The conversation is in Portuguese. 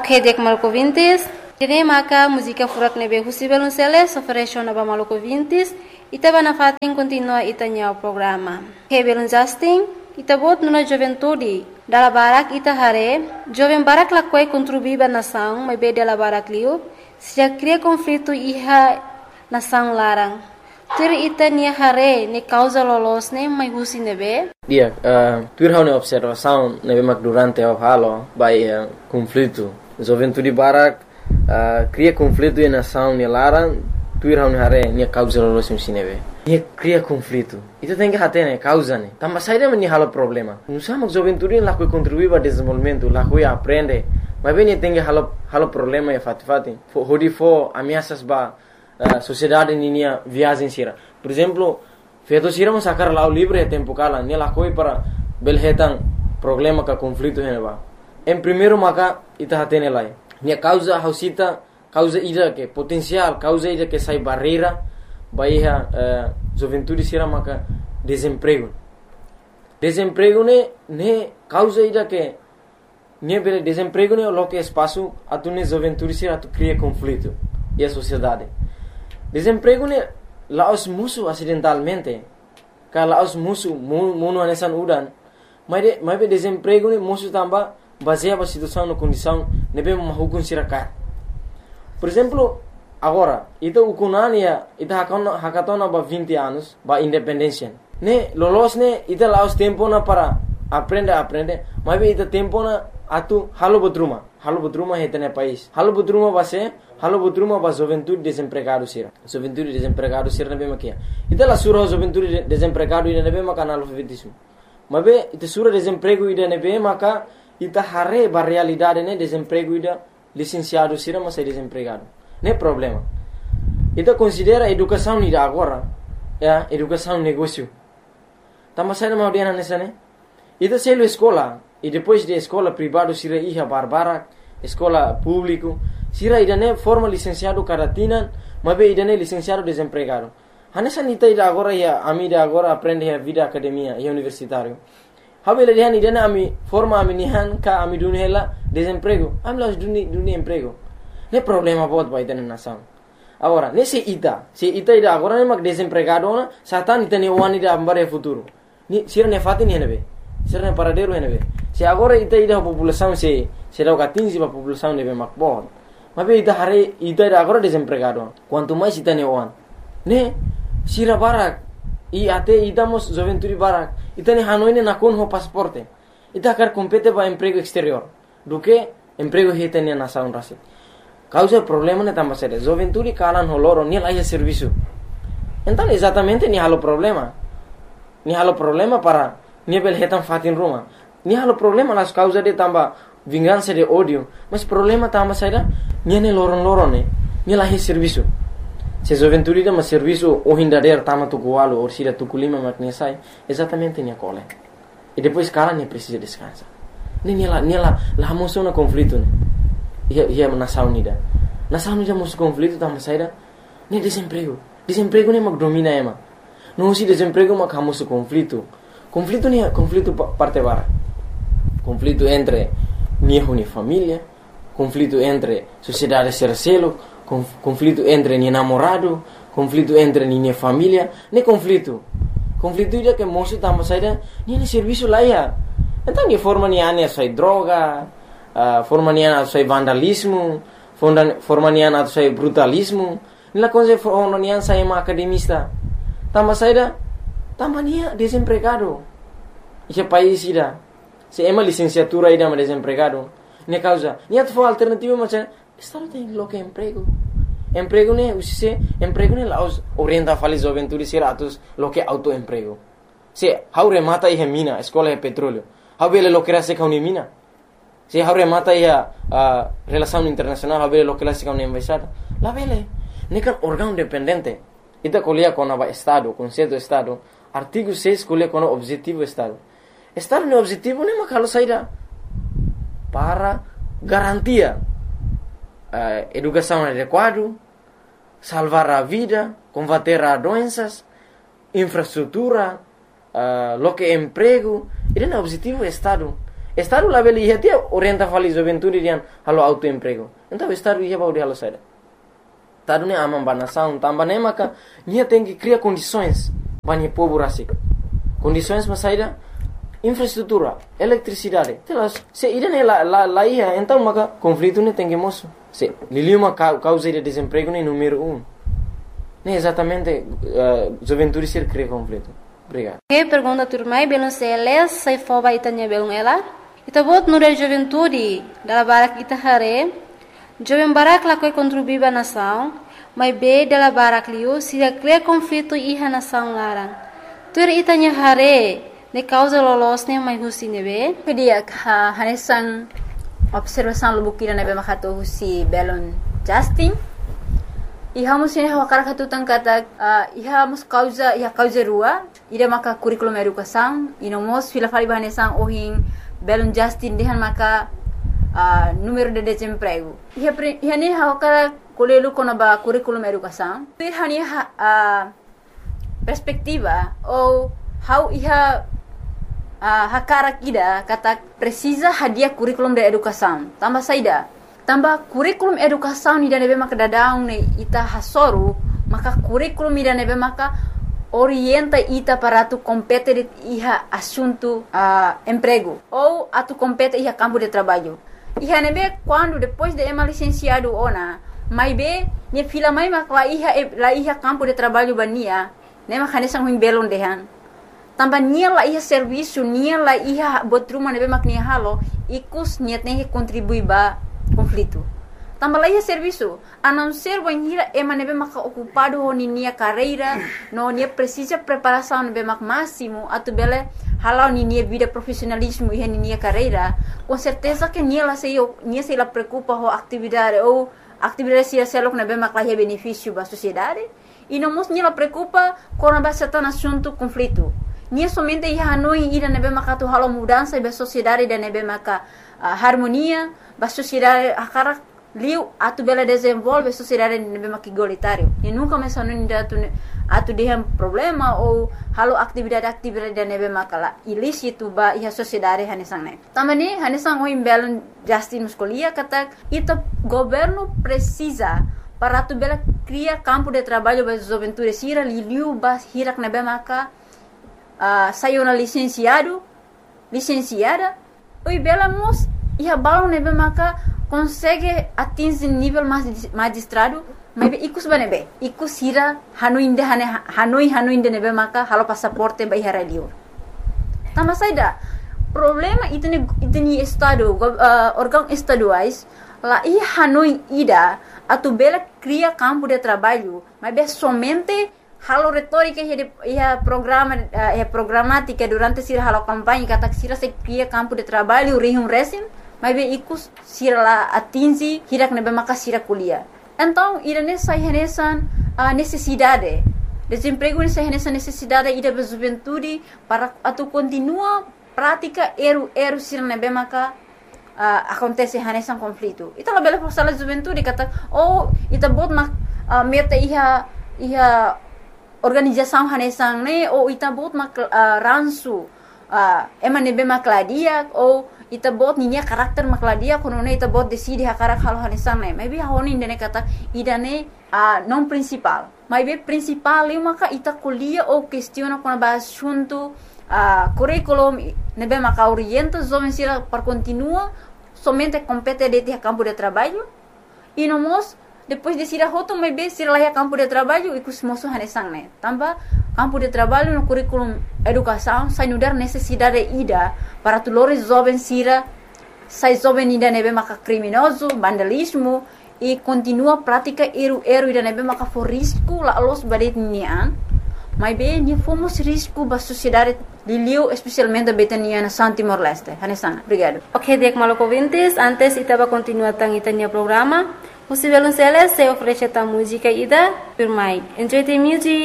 Kedek Malco Vintes, Tene Maca, música furak nebe Husibelun Celes, oferece na Malco Vintes, Itaba na fatin continua itanya o programa. Hebelun Justin, Itabot nuna juventude, dala barak itahare, jovem barak lakwai contribuiba nação, mas be dela barak liu, se já cria conflito iha nação larang. Tur itania hare ne causa lolos ne mai husi nebe. Dia, tur hau ne observação nebe mak durante o halo by conflito. Juventude barak cria conflito e nação ne larang, tur hau ne hare ne causa lolos ne nebe. Ia cria conflito. Itu tem que hater né, causa né. Também sai daí halo problema. Não sabemos juventude lá que contribui para desenvolvimento, lá que aprende. Mas bem tem que halo problema e fati. Hodi fo ameaças ba sociedade ninia viagem sira. Por exemplo, feito sira mas sacar lá o livre tempo cala, né lá coi para belhetan problema ka conflito né ba. Em primeiro maka ita hater né lá. Nia causa hausita, causa ida que potencial, causa ida que sai barreira. Bahia juventude sira maka desemprego ne causa ida que ne bele desemprego ne lo que espaço atu ne juventude sira tu cria conflito e a sociedade desemprego ne laos musu acidentalmente ka laos musu muno anesan udan mas be desemprego ne musu tamba baseia situação no condição ne be mahukun sira ka por exemplo. Agora, itu ukunania, itu hakatona ba 20 anos, ba independência. Ne, lolos ne, itu laos tempo na para aprende, mas be itu tempo na atu halo bodruma hetene país. Halo bodruma ba juventude desempregado sira. Juventude desempregado sira nebe makia. Itu la sura juventude desempregado ida nebe maka analfabetismo. Mas be itu sura desemprego ida nebe maka itu hare ba realidade ne desemprego ida licenciado sira mas é desempregado. Não é problema. Então considera educação ida agora, educação negócio. Tama sai na audiana nessa né? Então se ele escola e depois de escola privado sira iha barbara, escola público, sira ida né forma licenciado caratina, mas be ida né licenciado desempregado. Hanessa nita ida agora ia amida agora aprende a vida academia e universitário. Habele dia ida né ami forma ami nihan ka ami dunela desemprego. Ami las duni emprego. Não é problema bot vai ter na nação. Agora, se ita ida agora nem mag desempregado na, satan ita ne one ida ambare futuro. Ni sira ne fati ni henebe. Sira ne paradero henebe. Se agora ita ida população se dá o 15 para população nebe mag bot. Mas be ita hare ita ida agora desempregado. Quanto mais ita ne one. Ne sira barak e até ita mos juventude barak. Ita ne hanoi ne nakon ho pasaporte. Ita quer compete para emprego exterior. Do que emprego hita ne nação rasi. Causa problema ne tamba sério. Juventude calan holoro ni lá serviço. Então exatamente ni halo problema. Ni halo problema para ni bel hetan fatin Roma. Ni halo problema las causa de tamba vingança de ódio. Mas problema tamba sério ni ne loron ni lá serviço. Se juventude dá serviço o hindader tama tukualo ou sira tukulima maknesai exatamente ni cole. E depois calan ni precisa descansar. Ni lá moção na conflito né. Ia nação unida musu conflito tama saída nem desemprego ne mag domina ema não se desemprego mag hamusu conflito parte bara conflito entre minha família conflito entre sociedade sercelo conflito entre ni namorado conflito entre minha família ne conflito ida que moço tama saída nem serviço lá ia então ni forma ni ane sai droga forma niana atau vandalismo, forma niana atau brutalismo. Nila coisa forma niana saya academista. Tama saída, tama nia desempregado. Esse país ida, se ema licenciatura ida mas desempregado. Ne causa, nia tu alternativa macam, estado tem lo que emprego. Emprego ne lá os orienta fali juventude sira atus lo que autoemprego. Se haure mata ihe mina, escola de petróleo. Haure lo que era se mina. Se haure mata ia relação internacional haver lo que la siga una embaixada la vele nekan órgão dependente ita colia com o estado conceito estado artigo 6 colia com o objetivo estado no objetivo nem makalo saída para garantia educação adequada salvar a vida combater as doenças infraestrutura lo que emprego ida no objetivo estado Estado lá beli ia dia orienta fali juventude dian halo autoemprego. Então estado ia bauri halo saída. Estado ne amam banação, tambah ne maka nia tem que criar condições para povo rasik. Condições para saída infraestrutura, eletricidade. Telas, se irene lá ia, então maka conflito ne tem que moço. Se lili uma causa de desemprego ne número 1. Ne exatamente juventude ser cria conflito. Obrigado. Que pergunta turmai belum seles sai foba itanya belum ela. Ita bot nure juventude dala barak ita hare. Jovem barak la koi contribuiba nação, mas be dala barak liu se cria conflito iha nação larang. Tur itanya hare ne causa lolos ne mai husi nebe. Kedia hanesan observação lubukira nebe makato husi belon Justin. Iha musin hawakara katutang kata iha mus causa rua ida maka curriculum educação inomos fila fali bahanesan ohin belon Justin dehan maka número de desemprego. Iha ne hawakara kolelu kona ba curriculum educação. Iha ni perspectiva ou how iha hakara kida kata precisa hadia curriculum de educação. Tambah saida. Tambah curriculum educação ni nebe maka dadaung ne ita hasoru maka curriculum ni nebe maka orienta ita para tu compete iha assunto emprego ou atu compete iha campo de trabalho. Iha nebe quando depois de ema licenciado ona mai be ne fila mai maka la iha campo de trabalho bania ne maka nesang huim belon dehan. Tambah nia la iha serviço nia la iha botruma nebe mak nia halo ikus nia tem que contribuir ba conflito. Tambah la iha serviço a não ser banhira ema nebe mak ocupado ho nia carreira no nia precisa preparação nebe mak máximo atu bele halau nia vida profissionalismo iha nia carreira com certeza que nia se la preocupa ho atividade ou atividade se selok nebe mak la benefício ba sociedade e não mos nia la preocupa com a certa assunto conflito. Nia somente iha hanoi ida nebe maka tu halo mudança ba sociedade da nebe maka harmonia ba sociedade akara liu atu bela desenvolve sociedade nebe maka igualitário. E nunca mais hanoi atu dehem problema ou halo atividade da nebe maka la ilícito ba iha sociedade hanesang ne. Tamani hanesang o imbelon Justin Muscolia kata ita governo precisa para tu bela cria campo de trabalho ba juventude sira liu ba hirak nebe maka saiu na licenciada, o bela mos iha balão nebe maka consegue atingir nível magistrado, mas ikus banebe, ikus hira hanoi inde nebe maka halo passaporte ba iha radio. Tambah saida problema itu ni estado órgão estaduais lá iha hanoi ida atu bela cria campo de trabalho, mas be somente halo retórica ia programática durante sira halo campanha kata sira se cria campo de trabalho rihum resim mas be ikus sira la atingi hirak nebe maka sira kuliah. Então irane sai hanesan necessidade desemprego nessa hanesan necessidade ida be juventude para atu continua prática eru sira nebe maka acontece hanesan conflito. Ita la bela forsala juventude kata ita bot mak meta iha organização hanesang ne ou ita bot mak ransu ema nebe makladia ou ita bot ninya karakter makladia kono ne ita bot decide hakarak halo hanesang ne maybe honi ndene kata idane non principal maybe principal eu maka ita kuliah ou questiona kono ba assunto curriculum nebe maka orienta jovem sira para continua somente compete de campo de trabalho e nomos depois de sira hoto mai be sira lá campo de trabalho e cusmoso hanesang ne tambah campo de trabalho no curriculum educação sai nudar necessidade ida para tulores jovem sira sai jovem ida nebe maka criminoso vandalismo e continua prática eru ida nebe maka for risco la los badet nian mai be ni fomos risco ba sociedade liliu especialmente betania na Timor Leste hanesang. Obrigado. Ok, dek maloko vintes antes itaba continua tang itanya programa. Musivelun Seles se oferece ta música ida, Enjoy the music.